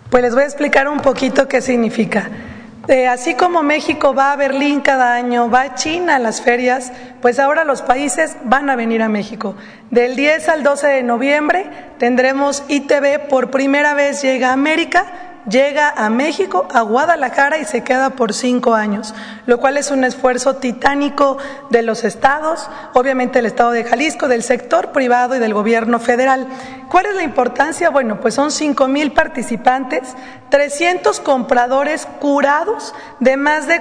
Pues les voy a explicar un poquito qué significa. Así como México va a Berlín cada año, va a China a las ferias, pues ahora los países van a venir a México. Del 10 al 12 de noviembre tendremos ITV, por primera vez llega a América, llega a México, a Guadalajara y se queda por 5 años, lo cual es un esfuerzo titánico de los estados, obviamente el estado de Jalisco, del sector privado y del gobierno federal. ¿Cuál es la importancia? Bueno, pues son 5,000 participantes, 300 compradores curados de más de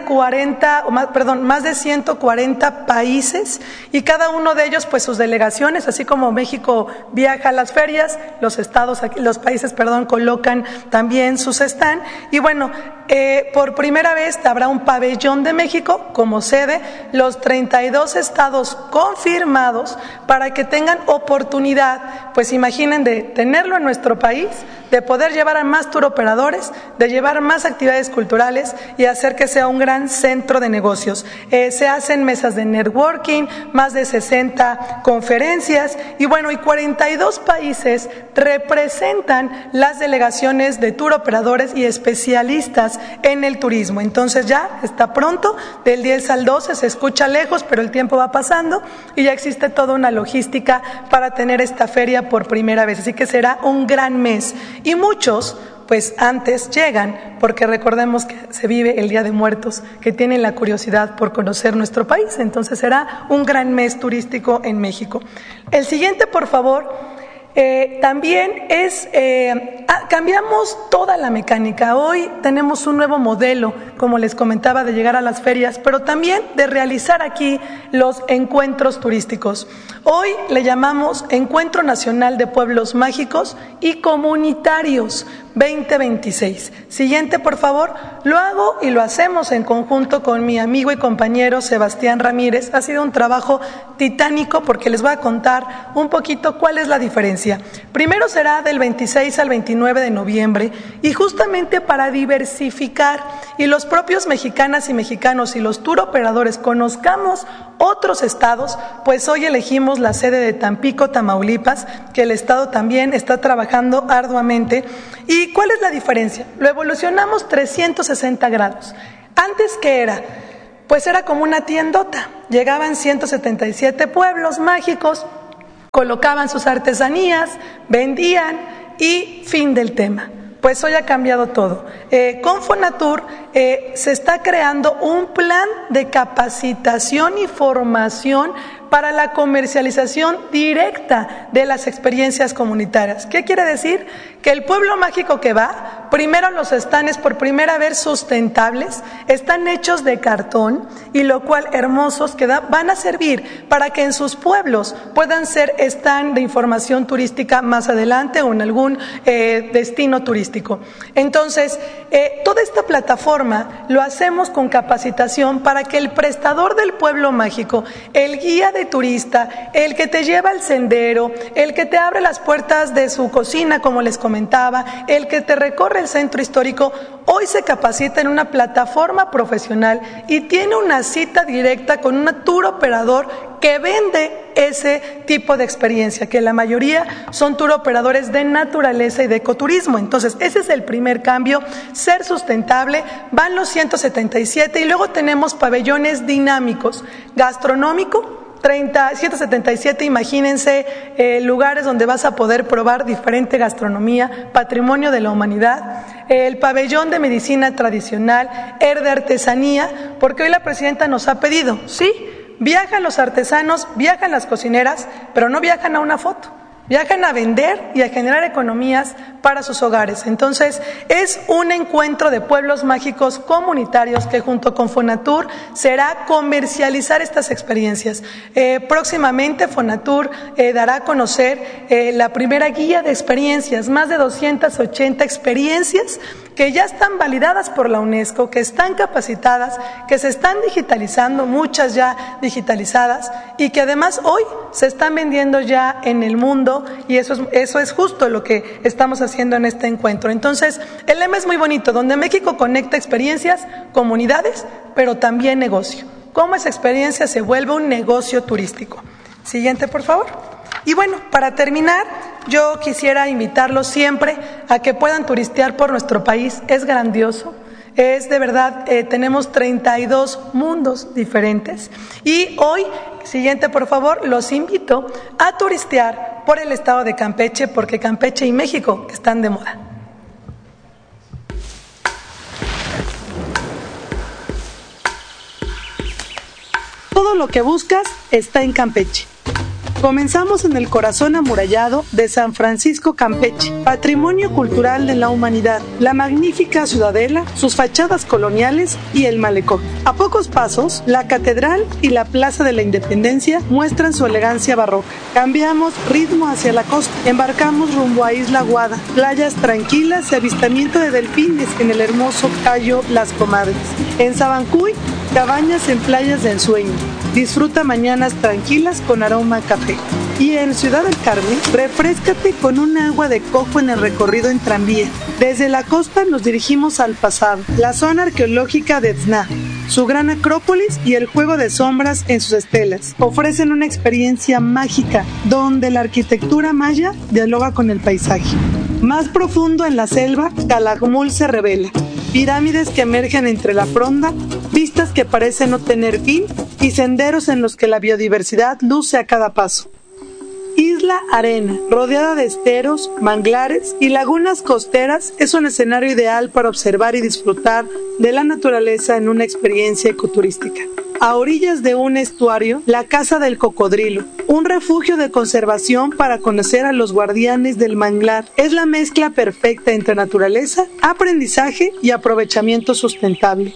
140 países y cada uno de ellos pues sus delegaciones, así como México viaja a las ferias, los países colocan también sus stand y bueno, por primera vez habrá un pabellón de México como sede, los 32 estados confirmados para que tengan oportunidad, pues imaginen, de tenerlo en nuestro país, de poder llevar a más turoperadores, de llevar más actividades culturales y hacer que sea un gran centro de negocios. Se hacen mesas de networking, más de 60 conferencias y bueno, y 42 países representan las delegaciones de turoperadores y especialistas en el turismo. Entonces ya está pronto, del 10 al 12, se escucha lejos, pero el tiempo va pasando y ya existe toda una logística para tener esta feria por primera vez, así que será un gran mes. Y muchos, pues antes llegan, porque recordemos que se vive el Día de Muertos, que tienen la curiosidad por conocer nuestro país, entonces será un gran mes turístico en México. El siguiente, por favor. También cambiamos toda la mecánica. Hoy tenemos un nuevo modelo, como les comentaba, de llegar a las ferias, pero también de realizar aquí los encuentros turísticos. Hoy le llamamos Encuentro Nacional de Pueblos Mágicos y Comunitarios 2026. Siguiente, por favor. Lo hago y lo hacemos en conjunto con mi amigo y compañero Sebastián Ramírez. Ha sido un trabajo titánico porque les voy a contar un poquito cuál es la diferencia. Primero será del 26 al 29 de noviembre y justamente para diversificar y los propios mexicanas y mexicanos y los tour operadores conozcamos otros estados, pues hoy elegimos la sede de Tampico, Tamaulipas, que el estado también está trabajando arduamente. ¿Y cuál es la diferencia? Lo evolucionamos 360 grados. Antes, ¿qué era? Pues era como una tiendota. Llegaban 177 pueblos mágicos, colocaban sus artesanías, vendían y fin del tema. Pues hoy ha cambiado todo. Con Fonatur se está creando un plan de capacitación y formación para la comercialización directa de las experiencias comunitarias. ¿Qué quiere decir? Que el pueblo mágico que va, primero los stands por primera vez sustentables, están hechos de cartón y lo cual hermosos que van a servir para que en sus pueblos puedan ser stand de información turística más adelante o en algún destino turístico. Entonces, toda esta plataforma lo hacemos con capacitación para que el prestador del pueblo mágico, el guía de turista, el que te lleva al sendero, el que te abre las puertas de su cocina, como les comentaba, el que te recorre el centro histórico, hoy se capacita en una plataforma profesional y tiene una cita directa con un tour operador que vende ese tipo de experiencia, que la mayoría son tour operadores de naturaleza y de ecoturismo. Entonces, ese es el primer cambio, ser sustentable. Van los 177 y luego tenemos pabellones dinámicos, gastronómico, 177, imagínense lugares donde vas a poder probar diferente gastronomía, patrimonio de la humanidad, el pabellón de medicina tradicional, de artesanía, porque hoy la presidenta nos ha pedido, sí, viajan los artesanos, viajan las cocineras, pero no viajan a una foto. Viajan a vender y a generar economías para sus hogares. Entonces, es un encuentro de pueblos mágicos comunitarios que junto con Fonatur será comercializar estas experiencias. Próximamente Fonatur dará a conocer la primera guía de experiencias, más de 280 experiencias que ya están validadas por la UNESCO, que están capacitadas, que se están digitalizando, muchas ya digitalizadas, y que además hoy se están vendiendo ya en el mundo, y eso es justo lo que estamos haciendo en este encuentro. Entonces, el lema es muy bonito, donde México conecta experiencias, comunidades, pero también negocio. Cómo esa experiencia se vuelve un negocio turístico. Siguiente, por favor. Y bueno, para terminar, yo quisiera invitarlos siempre a que puedan turistear por nuestro país. Es grandioso. Es de verdad, tenemos 32 mundos diferentes. Y hoy, siguiente por favor, los invito a turistear por el estado de Campeche, porque Campeche y México están de moda. Todo lo que buscas está en Campeche. Comenzamos en el corazón amurallado de San Francisco Campeche, patrimonio cultural de la humanidad, la magnífica ciudadela, sus fachadas coloniales y el malecón. A pocos pasos, la catedral y la Plaza de la Independencia muestran su elegancia barroca. Cambiamos ritmo hacia la costa, embarcamos rumbo a Isla Guada, playas tranquilas y avistamiento de delfines en el hermoso Cayo Las Comadres. En Sabancuy, cabañas en playas de ensueño. Disfruta mañanas tranquilas con aroma a café. Y en Ciudad del Carmen, refréscate con un agua de coco en el recorrido en tranvía. Desde la costa nos dirigimos al pasado, la zona arqueológica de Etzna, su gran acrópolis y el juego de sombras en sus estelas. Ofrecen una experiencia mágica donde la arquitectura maya dialoga con el paisaje. Más profundo en la selva, Calakmul se revela. Pirámides que emergen entre la fronda, vistas que parecen no tener fin y senderos en los que la biodiversidad luce a cada paso. Isla Arena, rodeada de esteros, manglares y lagunas costeras, es un escenario ideal para observar y disfrutar de la naturaleza en una experiencia ecoturística. A orillas de un estuario, la Casa del Cocodrilo, un refugio de conservación para conocer a los guardianes del manglar. Es la mezcla perfecta entre naturaleza, aprendizaje y aprovechamiento sustentable.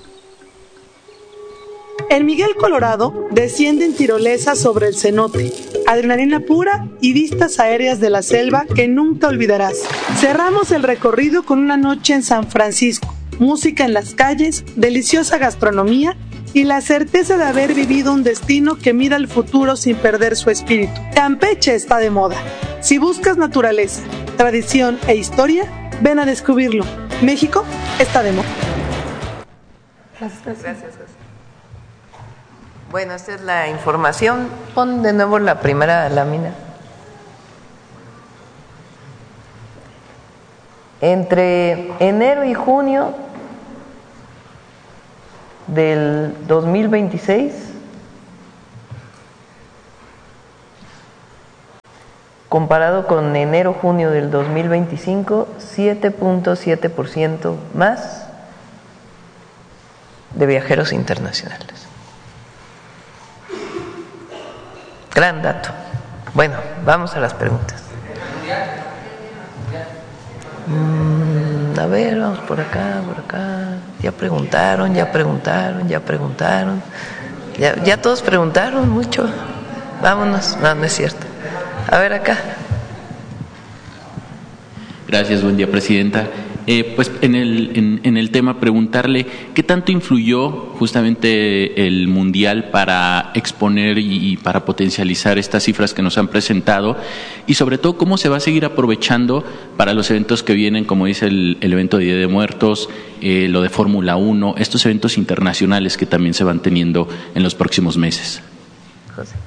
En Miguel Colorado descienden tirolesas sobre el cenote, adrenalina pura y vistas aéreas de la selva que nunca olvidarás. Cerramos el recorrido con una noche en San Francisco, música en las calles, deliciosa gastronomía y la certeza de haber vivido un destino que mira al futuro sin perder su espíritu. Campeche está de moda. Si buscas naturaleza, tradición e historia, ven a descubrirlo. México está de moda. Gracias. Bueno, esta es la información. Pon de nuevo la primera lámina. Entre enero y junio del 2026, comparado con enero-junio del 2025, 7.7% más de viajeros internacionales. Gran dato. Bueno, vamos a las preguntas. A ver, vamos por acá. Ya preguntaron. Ya todos preguntaron mucho. Vámonos. No es cierto. A ver acá. Gracias, buen día, presidenta. Pues en el tema preguntarle qué tanto influyó justamente el Mundial para exponer y para potencializar estas cifras que nos han presentado, y sobre todo cómo se va a seguir aprovechando para los eventos que vienen, como dice el evento de Día de Muertos, lo de Fórmula 1, estos eventos internacionales que también se van teniendo en los próximos meses. José.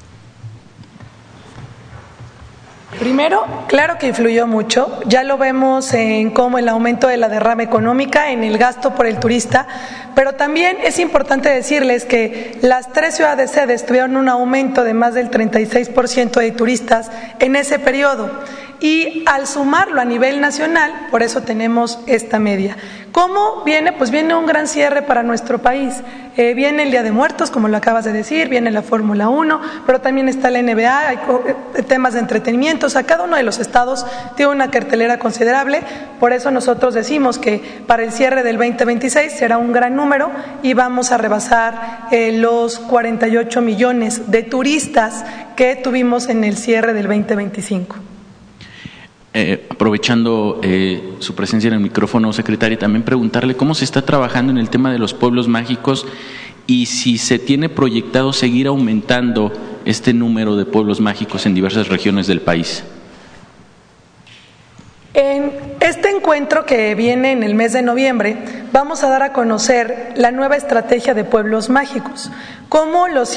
Primero, claro que influyó mucho, ya lo vemos en cómo el aumento de la derrama económica, en el gasto por el turista, pero también es importante decirles que las 3 ciudades sedes tuvieron un aumento de más del 36% de turistas en ese periodo. Y al sumarlo a nivel nacional, por eso tenemos esta media. ¿Cómo viene? Pues viene un gran cierre para nuestro país. Viene el Día de Muertos, como lo acabas de decir, viene la Fórmula 1, pero también está la NBA, hay temas de entretenimiento. O sea, cada uno de los estados tiene una cartelera considerable. Por eso nosotros decimos que para el cierre del 2026 será un gran número y vamos a rebasar los 48 millones de turistas que tuvimos en el cierre del 2025. Aprovechando su presencia en el micrófono, secretaria, también preguntarle cómo se está trabajando en el tema de los pueblos mágicos y si se tiene proyectado seguir aumentando este número de pueblos mágicos en diversas regiones del país. En este encuentro que viene en el mes de noviembre, vamos a dar a conocer la nueva estrategia de pueblos mágicos, cómo los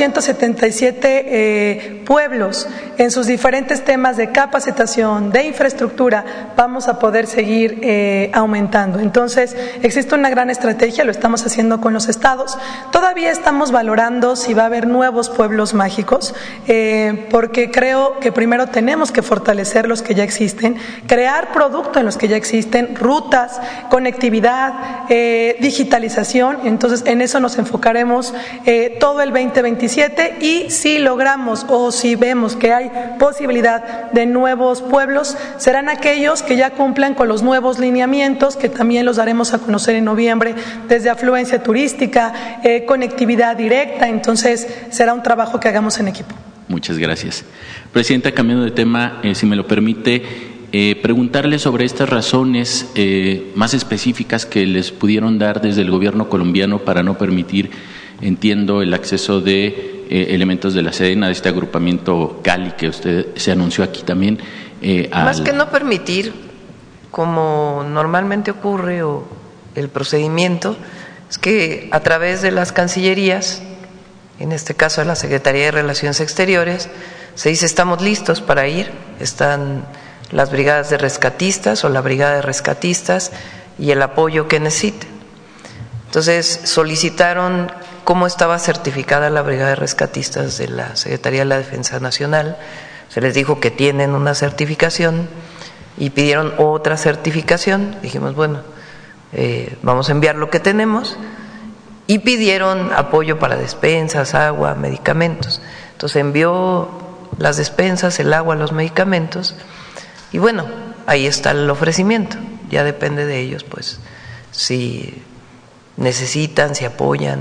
177 pueblos en sus diferentes temas de capacitación, de infraestructura, vamos a poder seguir aumentando. Entonces, existe una gran estrategia, lo estamos haciendo con los estados. Todavía estamos valorando si va a haber nuevos pueblos mágicos, porque creo que primero tenemos que fortalecer los que ya existen, crear producto en los que ya existen, rutas, conectividad, digitalización. Entonces, en eso nos enfocaremos todo el 2027, y si logramos o si vemos que hay posibilidad de nuevos pueblos, serán aquellos que ya cumplan con los nuevos lineamientos, que también los daremos a conocer en noviembre, desde afluencia turística, conectividad directa. Entonces, será un trabajo que hagamos en equipo. Muchas gracias. Presidenta, cambiando de tema, si me lo permite, preguntarle sobre estas razones más específicas que les pudieron dar desde el gobierno colombiano para no permitir, entiendo, el acceso de elementos de la Sedena, de este agrupamiento Cali que usted se anunció aquí también. Más que no permitir, como normalmente ocurre, o el procedimiento, es que a través de las cancillerías, en este caso de la Secretaría de Relaciones Exteriores, se dice: estamos listos para ir, están las brigadas de rescatistas o la brigada de rescatistas y el apoyo que necesiten. Entonces solicitaron cómo estaba certificada la brigada de rescatistas de la Secretaría de la Defensa Nacional. Se les dijo que tienen una certificación y pidieron otra certificación. Dijimos, bueno, vamos a enviar lo que tenemos, y pidieron apoyo para despensas, agua, medicamentos. Entonces envió las despensas, el agua, los medicamentos, y bueno, ahí está el ofrecimiento. Ya depende de ellos, pues, si necesitan, si apoyan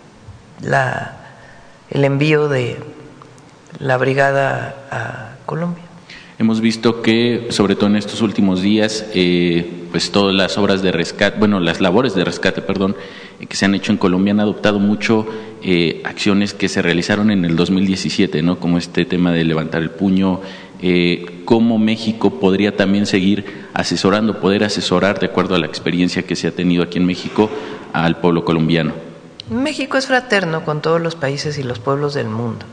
el envío de la brigada a Colombia. Hemos visto que, sobre todo en estos últimos días, pues todas las obras de rescate, bueno, las labores de rescate, que se han hecho en Colombia han adoptado mucho acciones que se realizaron en el 2017, ¿no? Como este tema de levantar el puño, cómo México podría también seguir asesorando, poder asesorar, de acuerdo a la experiencia que se ha tenido aquí en México, al pueblo colombiano. México es fraterno con todos los países y los pueblos del mundo,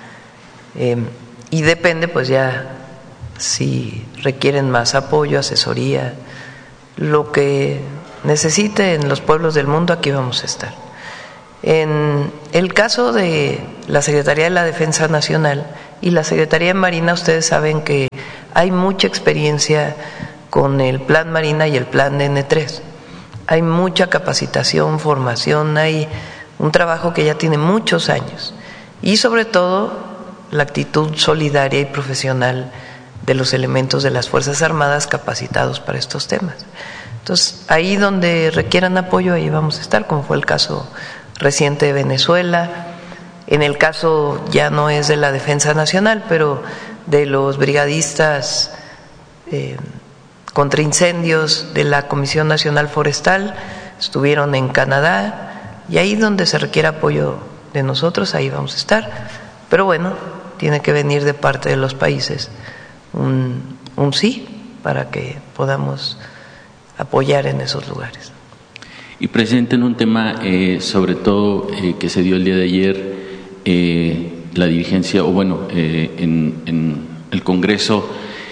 y depende, pues, ya si requieren más apoyo, asesoría, lo que necesiten los pueblos del mundo, aquí vamos a estar. En el caso de la Secretaría de la Defensa Nacional y la Secretaría de Marina, ustedes saben que hay mucha experiencia con el Plan Marina y el Plan N3. Hay mucha capacitación, formación, hay un trabajo que ya tiene muchos años, y sobre todo la actitud solidaria y profesional de los elementos de las Fuerzas Armadas capacitados para estos temas. Entonces, ahí donde requieran apoyo, ahí vamos a estar, como fue el caso reciente de Venezuela. En el caso, ya no es de la Defensa Nacional, pero de los brigadistas contra incendios de la Comisión Nacional Forestal, estuvieron en Canadá, y ahí donde se requiere apoyo de nosotros, ahí vamos a estar. Pero bueno, tiene que venir de parte de los países un sí para que podamos apoyar en esos lugares. Y, presidente, en un tema sobre todo que se dio el día de ayer, la dirigencia, o bueno, en el Congreso,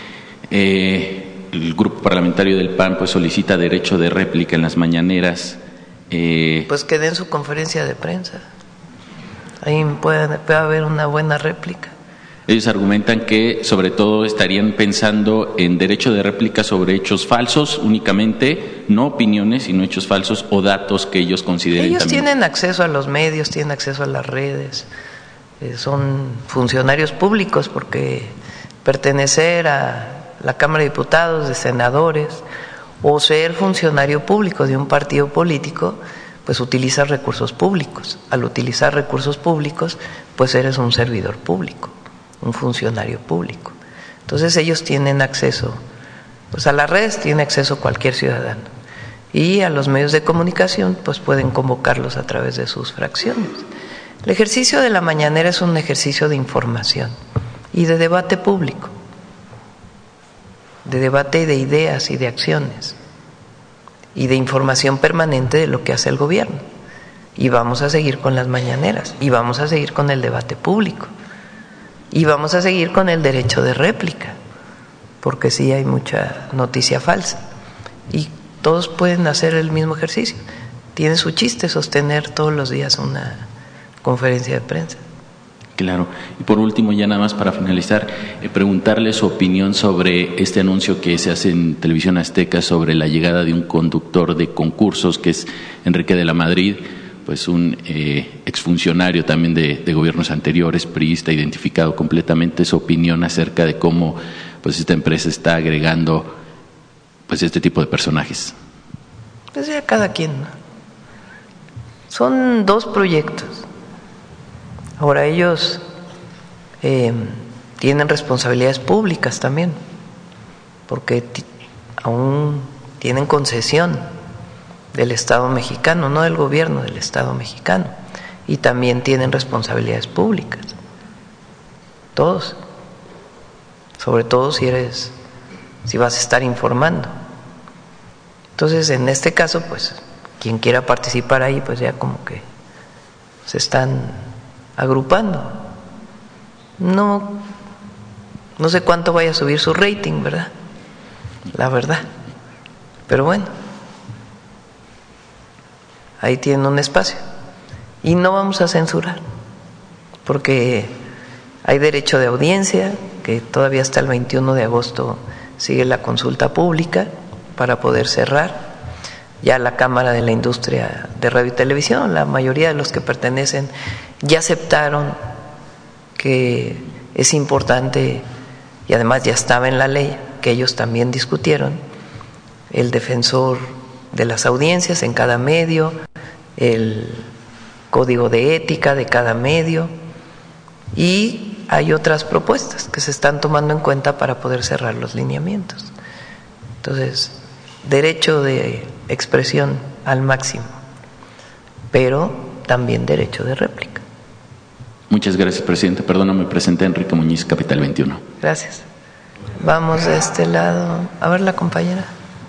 el grupo parlamentario del PAN pues solicita derecho de réplica en las mañaneras. Pues que den su conferencia de prensa, ahí puede haber una buena réplica. Ellos argumentan que sobre todo estarían pensando en derecho de réplica sobre hechos falsos únicamente, no opiniones, sino hechos falsos o datos que ellos consideren. Ellos también tienen acceso a los medios, tienen acceso a las redes, son funcionarios públicos, porque pertenecer a la Cámara de Diputados, de senadores, o ser funcionario público de un partido político, pues utiliza recursos públicos. Al utilizar recursos públicos, pues eres un servidor público, un funcionario público. Entonces ellos tienen acceso, pues a las redes tiene acceso cualquier ciudadano, y a los medios de comunicación pues pueden convocarlos a través de sus fracciones. El ejercicio de la mañanera es un ejercicio de información y de debate público, de debate de ideas y de acciones. y de información permanente de lo que hace el gobierno. Y vamos a seguir con las mañaneras, y vamos a seguir con el debate público, y vamos a seguir con el derecho de réplica, porque sí hay mucha noticia falsa. Y todos pueden hacer el mismo ejercicio. Tiene su chiste sostener todos los días una conferencia de prensa. Claro. Y por último, ya nada más para finalizar, preguntarle su opinión sobre este anuncio que se hace en Televisión Azteca sobre la llegada de un conductor de concursos, que es Enrique de la Madrid, pues un exfuncionario también de gobiernos anteriores, priista, identificado completamente. Su opinión acerca de cómo pues esta empresa está agregando pues este tipo de personajes. Pues ya cada quien, ¿no? Son dos proyectos. Ahora ellos tienen responsabilidades públicas también, porque aún tienen concesión del Estado mexicano, no del gobierno, del Estado mexicano, y también tienen responsabilidades públicas, todos, sobre todo si vas a estar informando. Entonces, en este caso, pues, quien quiera participar ahí, pues ya como que se están agrupando. No sé cuánto vaya a subir su rating, ¿verdad? La verdad. Pero bueno, ahí tienen un espacio. Y no vamos a censurar, porque hay derecho de audiencia, que todavía hasta el 21 de agosto sigue la consulta pública para poder cerrar. Ya la Cámara de la Industria de Radio y Televisión, la mayoría de los que pertenecen, ya aceptaron que es importante, y además ya estaba en la ley, que ellos también discutieron, el defensor de las audiencias en cada medio, el código de ética de cada medio, y hay otras propuestas que se están tomando en cuenta para poder cerrar los lineamientos. Entonces, derecho de expresión al máximo, pero también derecho de réplica. Muchas gracias, presidente. Perdona, me presenté Enrique Muñiz, Capital 21. Gracias. Vamos de este lado. A ver, la compañera.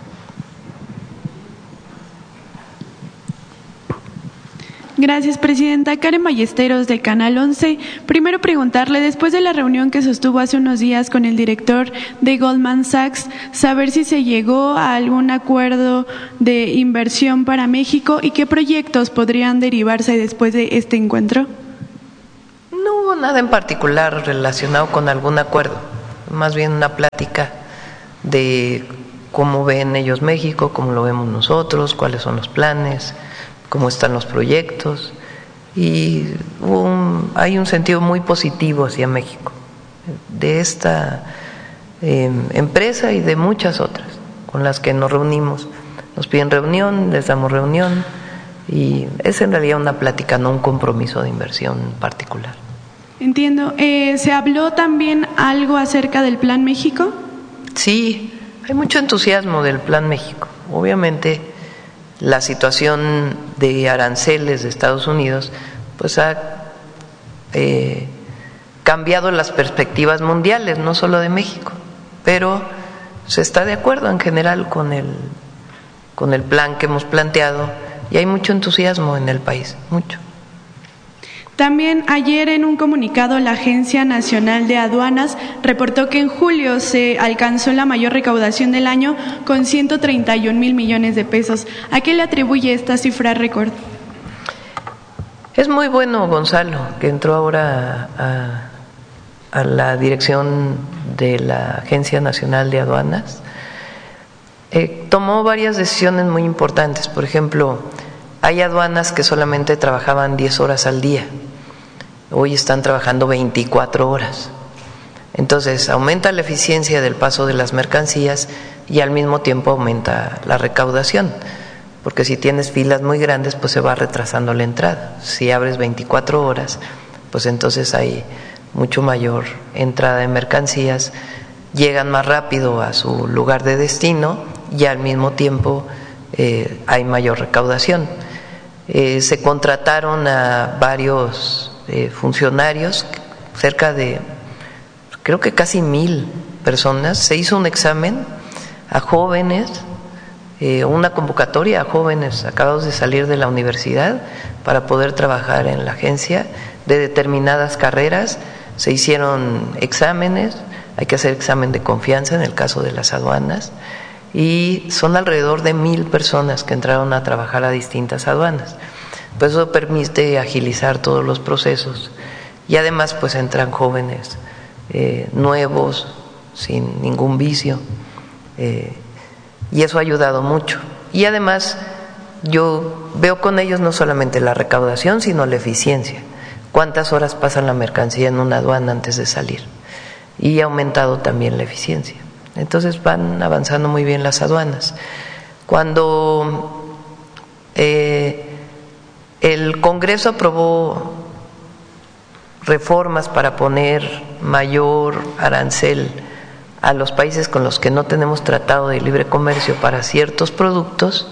Gracias, presidenta. Karen Ballesteros, de Canal 11. Primero preguntarle, después de la reunión que sostuvo hace unos días con el director de Goldman Sachs, saber si se llegó a algún acuerdo de inversión para México y qué proyectos podrían derivarse después de este encuentro. No hubo nada en particular relacionado con algún acuerdo, más bien una plática de cómo ven ellos México, cómo lo vemos nosotros, cuáles son los planes, cómo están los proyectos, y hay un sentido muy positivo hacia México de esta empresa y de muchas otras con las que nos reunimos. Nos piden reunión, les damos reunión, y es en realidad una plática, no un compromiso de inversión particular. Entiendo. ¿Se habló también algo acerca del Plan México? Sí, hay mucho entusiasmo del Plan México. Obviamente, la situación de aranceles de Estados Unidos pues ha cambiado las perspectivas mundiales, no solo de México, pero se está de acuerdo en general con el plan que hemos planteado, y hay mucho entusiasmo en el país, mucho. También ayer, en un comunicado, la Agencia Nacional de Aduanas reportó que en julio se alcanzó la mayor recaudación del año con 131,000 millones de pesos. ¿A qué le atribuye esta cifra récord? Es muy bueno Gonzalo, que entró ahora a la dirección de la Agencia Nacional de Aduanas. Tomó varias decisiones muy importantes. Por ejemplo, hay aduanas que solamente trabajaban 10 horas al día. Hoy están trabajando 24 horas. Entonces, aumenta la eficiencia del paso de las mercancías y al mismo tiempo aumenta la recaudación. Porque si tienes filas muy grandes, pues se va retrasando la entrada. Si abres 24 horas, pues entonces hay mucho mayor entrada de mercancías, llegan más rápido a su lugar de destino y al mismo tiempo hay mayor recaudación. Se contrataron a varios funcionarios, cerca de, creo que casi 1,000 personas. Se hizo un examen a jóvenes una convocatoria a jóvenes acabados de salir de la universidad para poder trabajar en la agencia de determinadas carreras. Se hicieron exámenes, hay que hacer examen de confianza en el caso de las aduanas, y son alrededor de 1,000 personas que entraron a trabajar a distintas aduanas. Pues eso permite agilizar todos los procesos y además pues entran jóvenes nuevos, sin ningún vicio, y eso ha ayudado mucho. Y además yo veo con ellos no solamente la recaudación, sino la eficiencia. ¿Cuántas horas pasa la mercancía en una aduana antes de salir? Y ha aumentado también la eficiencia. Entonces van avanzando muy bien las aduanas. Cuando el Congreso aprobó reformas para poner mayor arancel a los países con los que no tenemos tratado de libre comercio para ciertos productos,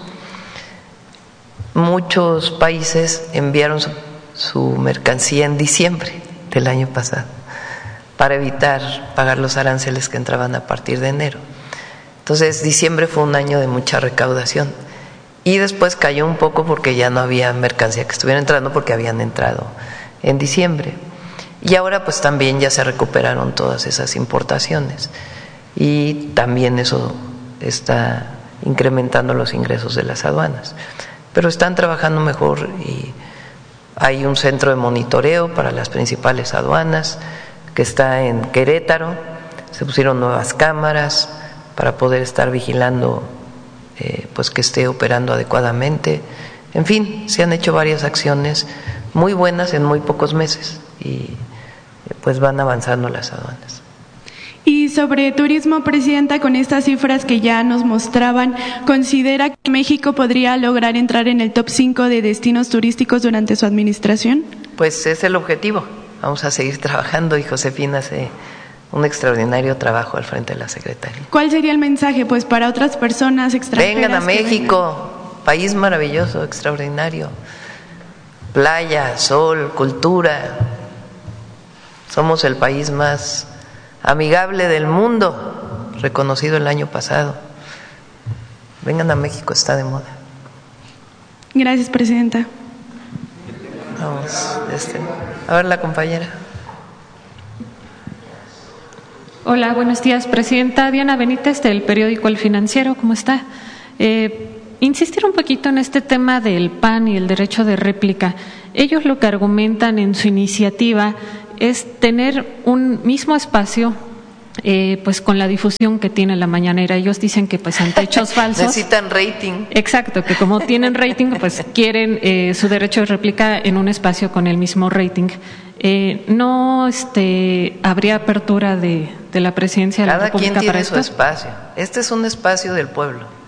muchos países enviaron su mercancía en diciembre del año pasado para evitar pagar los aranceles que entraban a partir de enero. Entonces diciembre fue un año de mucha recaudación y después cayó un poco porque ya no había mercancía que estuviera entrando porque habían entrado en diciembre. Y ahora pues también ya se recuperaron todas esas importaciones y también eso está incrementando los ingresos de las aduanas. Pero están trabajando mejor y hay un centro de monitoreo para las principales aduanas que está en Querétaro. Se pusieron nuevas cámaras para poder estar vigilando pues que esté operando adecuadamente. En fin, se han hecho varias acciones muy buenas en muy pocos meses y pues van avanzando las aduanas. Y sobre turismo, Presidenta, con estas cifras que ya nos mostraban, ¿considera que México podría lograr entrar en el top 5 de destinos turísticos durante su administración? Pues es el objetivo. Vamos a seguir trabajando y Josefina hace un extraordinario trabajo al frente de la Secretaría. ¿Cuál sería el mensaje pues para otras personas extranjeras? Vengan a México, país maravilloso, extraordinario. Playa, sol, cultura. Somos el país más amigable del mundo, reconocido el año pasado. Vengan a México, está de moda. Gracias, Presidenta. Vamos, a ver la compañera. Hola, buenos días, Presidenta. Diana Benítez, del periódico El Financiero, ¿cómo está? Insistir un poquito en este tema del PAN y el derecho de réplica. Ellos lo que argumentan en su iniciativa es tener un mismo espacio pues con la difusión que tiene la mañanera. Ellos dicen que pues ante hechos falsos necesitan rating. Exacto, que como tienen rating pues quieren su derecho de réplica en un espacio con el mismo rating. No habría apertura de la Presidencia de la República para esto. Cada quien tiene su espacio. Este es un espacio del pueblo.